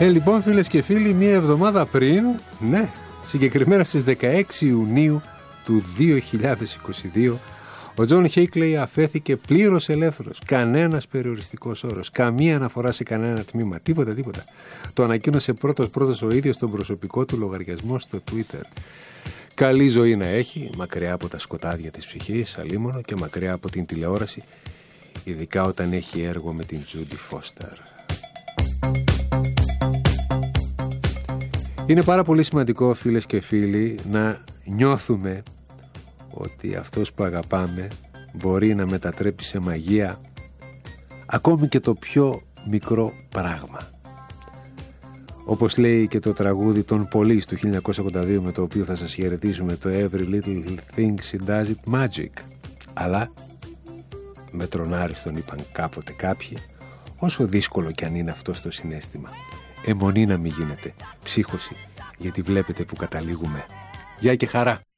Λοιπόν, φίλες και φίλοι, μία εβδομάδα πριν, ναι, συγκεκριμένα στις 16 Ιουνίου του 2022, ο Τζον Χίκλεϊ αφέθηκε πλήρως ελεύθερος. Κανένας περιοριστικός όρος, καμία αναφορά σε κανένα τμήμα, τίποτα. Το ανακοίνωσε πρώτος ο ίδιος στον προσωπικό του λογαριασμό στο Twitter. Καλή ζωή να έχει, μακριά από τα σκοτάδια της ψυχής, αλίμονο, και μακριά από την τηλεόραση, ειδικά όταν έχει έργο με την Τζούντι Φώστερ. Είναι πάρα πολύ σημαντικό, φίλες και φίλοι, να νιώθουμε ότι αυτός που αγαπάμε μπορεί να μετατρέπει σε μαγεία ακόμη και το πιο μικρό πράγμα. Όπως λέει και το τραγούδι των Police του 1982, με το οποίο θα σας χαιρετήσουμε, το Every Little Thing She Does It Magic. Αλλά με τρονάριστον είπαν κάποτε κάποιοι, όσο δύσκολο κι αν είναι αυτό το συναίσθημα, αιμονή να μην γίνεται, ψύχωση, γιατί βλέπετε που καταλήγουμε. Γεια και χαρά!